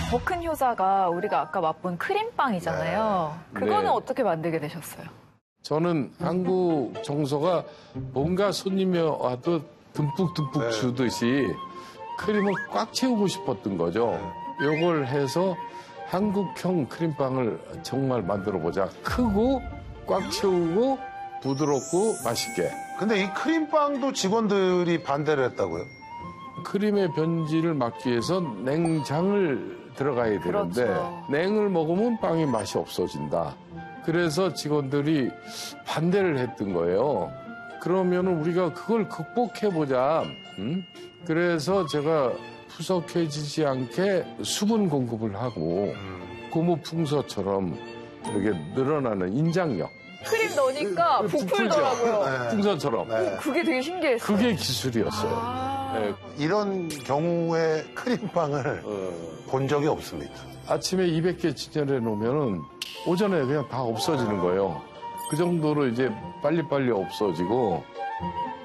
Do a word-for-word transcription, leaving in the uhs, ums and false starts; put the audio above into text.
더 큰 효자가 우리가 아까 맛본 크림빵이잖아요. 네. 그거는 네. 어떻게 만들게 되셨어요? 저는 한국 정서가 뭔가 손님이 와도 듬뿍듬뿍 네. 주듯이 크림을 꽉 채우고 싶었던 거죠. 이걸 해서 한국형 크림빵을 정말 만들어보자. 크고 꽉 채우고 부드럽고 맛있게. 근데 이 크림빵도 직원들이 반대를 했다고요? 크림의 변질을 막기 위해서 냉장을 들어가야 되는데 그렇죠. 냉을 먹으면 빵이 맛이 없어진다. 그래서 직원들이 반대를 했던 거예요. 그러면 우리가 그걸 극복해보자. 응? 그래서 제가 푸석해지지 않게 수분 공급을 하고 고무풍선처럼 이렇게 늘어나는 인장력. 크림 넣으니까 부풀더라고요. 네. 풍선처럼. 네. 그게 되게 신기했어요. 그게 기술이었어요. 아... 네. 이런 경우에 크림빵을 어, 본 적이 없습니다. 아침에 이백 개 진열해 놓으면은 오전에 그냥 다 없어지는 거예요. 그 정도로 이제 빨리빨리 없어지고